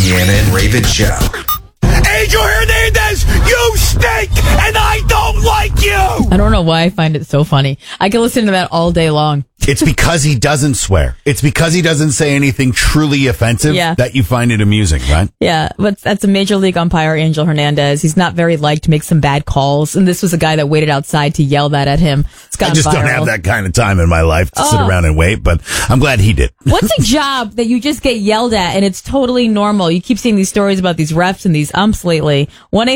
Deanna and Raven Show. Angel Hernandez, you stink, and I don't like you! I don't know why I find it so funny. I can listen to that all day long. It's because he doesn't swear. It's because he doesn't say anything truly offensive that you find it amusing, right? Yeah, but that's a major league umpire, Angel Hernandez. He's not very liked, makes some bad calls, and this was a guy that waited outside to yell that at him. It's gone I just viral. don't have that kind of time in my life to sit around and wait, but I'm glad he did. What's a job that you just get yelled at and it's totally normal? You keep seeing these stories about these refs and these umps lately.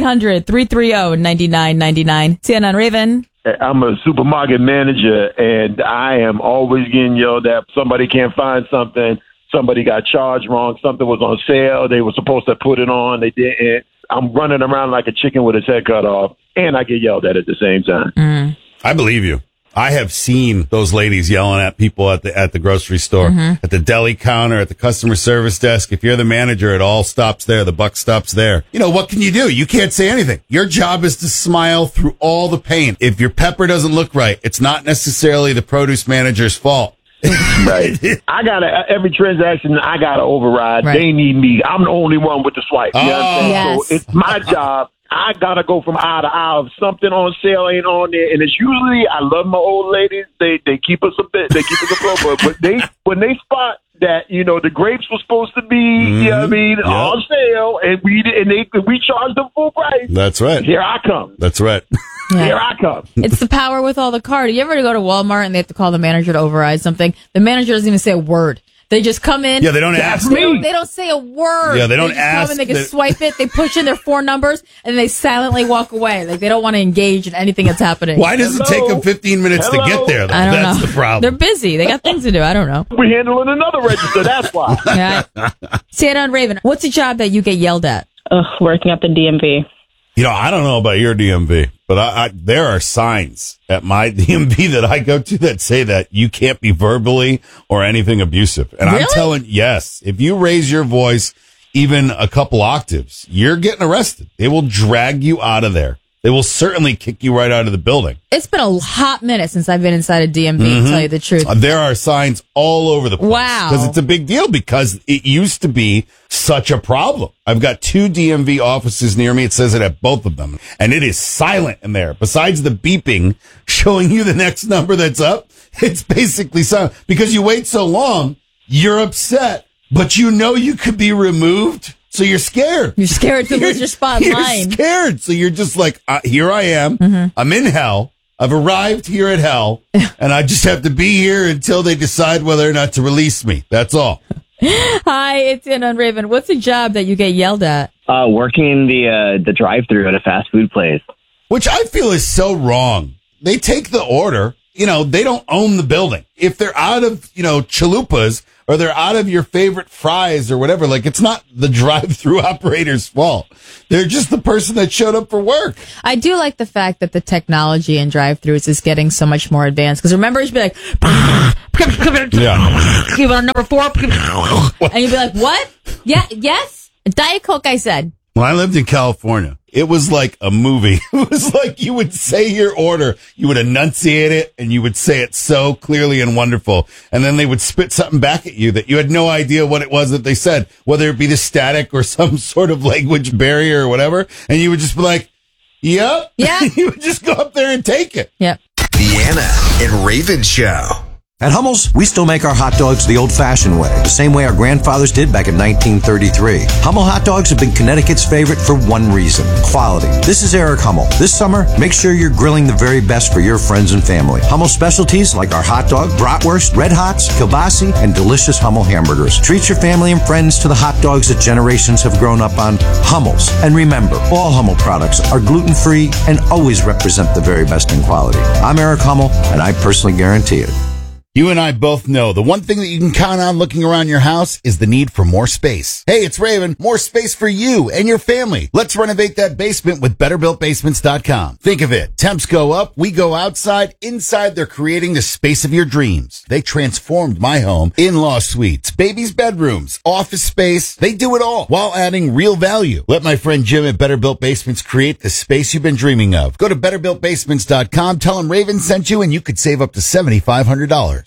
1-800-330-9999. CNN Raven. I'm a supermarket manager, and I am always getting yelled at. Somebody can't find something. Somebody got charged wrong. Something was on sale. They were supposed to put it on. They didn't. I'm running around like a chicken with his head cut off, and I get yelled at the same time. I believe you. I have seen those ladies yelling at people at the grocery store, at the deli counter, at the customer service desk. If you're the manager, it all stops there. The buck stops there. You know, what can you do? You can't say anything. Your job is to smile through all the pain. If your pepper doesn't look right, it's not necessarily the produce manager's fault. Right. Every transaction I gotta override. Right. They need me. I'm the only one with the swipe. You know what I'm saying? Yes. So it's my job. I gotta go from aisle to aisle. If something on sale ain't on there, and it's usually, I love my old ladies. They keep us a bit. They keep us afloat. But when they spot that, you know, the grapes were supposed to be, you know what I mean, on sale, and we charge them full price. That's right. Here I come. That's right. Yeah. Here I come. It's the power with all the card. You ever go to Walmart and they have to call the manager to override something? The manager doesn't even say a word. They just come in. Yeah, they don't ask. They don't say a word. Yeah, they don't just ask. Come in, they can swipe it. They push in their 4 numbers, and they silently walk away. Like, they don't want to engage in anything that's happening. Why does it take them 15 minutes to get there, though? I don't know. That's the problem. They're busy. They got things to do. I don't know. We're handling another register. That's why. Yeah. CNN Raven, what's a job that you get yelled at? Working at the DMV. You know, I don't know about your DMV, but there are signs at my DMV that I go to that say that you can't be verbally or anything abusive. And Really? I'm telling, yes, if you raise your voice even a couple octaves, you're getting arrested. They will drag you out of there. They will certainly kick you right out of the building. It's been a hot minute since I've been inside a DMV, to tell you the truth. There are signs all over the place. Wow. Because it's a big deal, because it used to be such a problem. I've got 2 DMV offices near me. It says it at both of them. And it is silent in there. Besides the beeping showing you the next number that's up, it's basically silent. Because you wait so long, you're upset, but you know you could be removed. So you're scared. You're scared to lose your spot in line. You're scared. So you're just like, here I am. I'm in hell. I've arrived here at hell. And I just have to be here until they decide whether or not to release me. That's all. Hi, it's Anna Raven. What's a job that you get yelled at? Working the drive-through at a fast food place. Which I feel is so wrong. They take the order. You know, they don't own the building. If they're out of, chalupas, or they're out of your favorite fries or whatever, like, it's not the drive-through operator's fault. They're just the person that showed up for work. I do like the fact that the technology in drive-thrus is getting so much more advanced. Because remember, it should be like, give it on number 4, and you'd be like, what? Yeah, yes? Diet Coke, I said. When I lived in California, it was like a movie. It was like you would say your order, you would enunciate it, and you would say it so clearly and wonderful. And then they would spit something back at you that you had no idea what it was that they said, whether it be the static or some sort of language barrier or whatever. And you would just be like, yep. Yeah. You would just go up there and take it. Yep. Deanna and Raven Show. At Hummel's, we still make our hot dogs the old-fashioned way, the same way our grandfathers did back in 1933. Hummel hot dogs have been Connecticut's favorite for one reason: quality. This is Eric Hummel. This summer, make sure you're grilling the very best for your friends and family. Hummel specialties like our hot dog, bratwurst, red hots, kielbasi, and delicious Hummel hamburgers. Treat your family and friends to the hot dogs that generations have grown up on. Hummel's. And remember, all Hummel products are gluten-free and always represent the very best in quality. I'm Eric Hummel, and I personally guarantee it. You and I both know the one thing that you can count on looking around your house is the need for more space. Hey, it's Raven. More space for you and your family. Let's renovate that basement with BetterBuiltBasements.com. Think of it. Temps go up. We go outside. Inside, they're creating the space of your dreams. They transformed my home. In-law suites, babies' bedrooms, office space. They do it all while adding real value. Let my friend Jim at Better Built Basements create the space you've been dreaming of. Go to BetterBuiltBasements.com. Tell him Raven sent you and you could save up to $7,500.